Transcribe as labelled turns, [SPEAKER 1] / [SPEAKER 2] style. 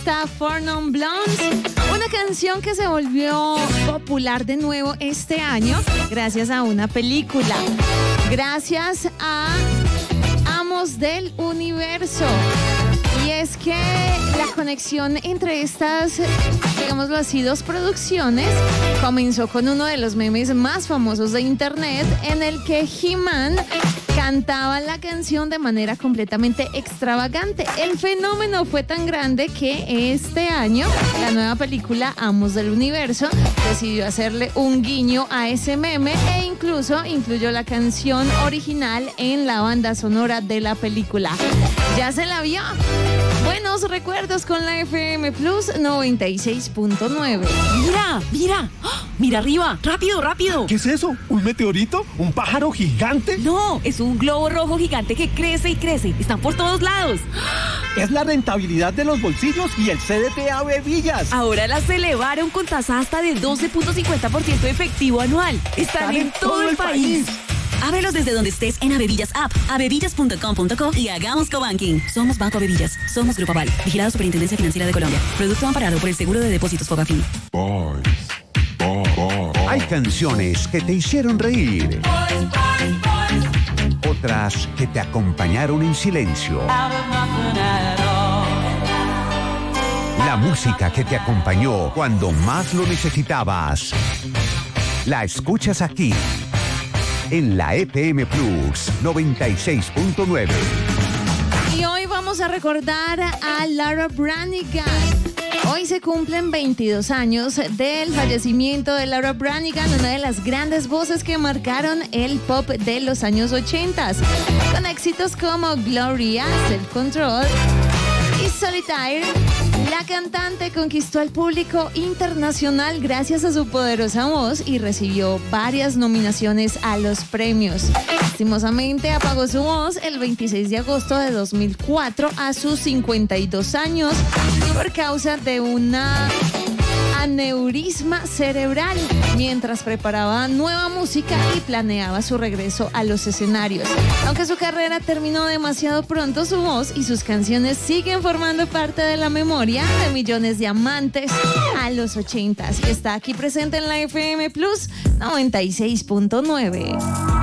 [SPEAKER 1] artista Four Non Blondes, una canción que se volvió popular de nuevo este año gracias a una película, gracias a Amos del Universo. Y es que la conexión entre estas, digámoslo así, dos producciones comenzó con uno de los memes más famosos de internet, en el que He-Man cantaba la canción de manera completamente extravagante. El fenómeno fue tan grande que este año la nueva película Amos del Universo decidió hacerle un guiño a ese meme e incluso incluyó la canción original en la banda sonora de la película. ¿Ya se la vio? Buenos recuerdos con la FM Plus 96.9.
[SPEAKER 2] ¡Mira! ¡Mira arriba! ¡Rápido, rápido!
[SPEAKER 3] ¿Qué es eso? ¿Un meteorito? ¿Un pájaro gigante?
[SPEAKER 2] No, es un globo rojo gigante que crece y crece. Están por todos lados.
[SPEAKER 3] Es la rentabilidad de los bolsillos y el CDT Ave Villas.
[SPEAKER 2] Ahora las elevaron con tasa hasta de 12.50% efectivo anual. Están en todo el país. Ábrelos desde donde estés en Avevillas App, avevillas.com.co y hagamos cobanking. Somos Banco Avevillas. Somos Grupo Aval. Vigilado Superintendencia Financiera de Colombia. Producto amparado por el Seguro de Depósitos Fogafín.
[SPEAKER 4] Hay canciones que te hicieron reír. Otras que te acompañaron en silencio. La música que te acompañó cuando más lo necesitabas. La escuchas aquí, en la EPM Plus 96.9.
[SPEAKER 1] Y hoy vamos a recordar a Laura Branigan. Hoy se cumplen 22 años del fallecimiento de Laura Branigan, una de las grandes voces que marcaron el pop de los años 80, con éxitos como Gloria, Self Control y Solitaire. La cantante conquistó al público internacional gracias a su poderosa voz y recibió varias nominaciones a los premios. Lastimosamente apagó su voz el 26 de agosto de 2004 a sus 52 años por causa de una aneurisma cerebral mientras preparaba nueva música y planeaba su regreso a los escenarios. Aunque su carrera terminó demasiado pronto, su voz y sus canciones siguen formando parte de la memoria de millones de amantes a los 80s y está aquí presente en la FM Plus 96.9.